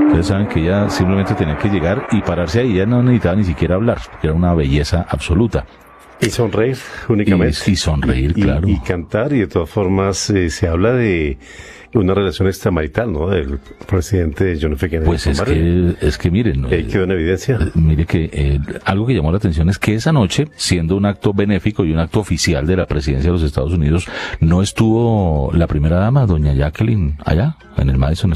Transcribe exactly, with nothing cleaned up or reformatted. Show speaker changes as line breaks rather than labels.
Ustedes saben que ella simplemente tenía que llegar y pararse ahí, ella no necesitaba ni siquiera hablar, porque era una belleza absoluta.
Y sonreír únicamente.
Y, y sonreír,
y,
claro.
Y, y cantar, y de todas formas eh, se habla de una relación extramarital, ¿no? Del presidente John F. Kennedy.
Pues es que, es que miren.
Eh, quedó en evidencia.
Eh, mire que eh, algo que llamó la atención es que esa noche, siendo un acto benéfico y un acto oficial de la presidencia de los Estados Unidos, no estuvo la primera dama, doña Jacqueline, allá, en el Madison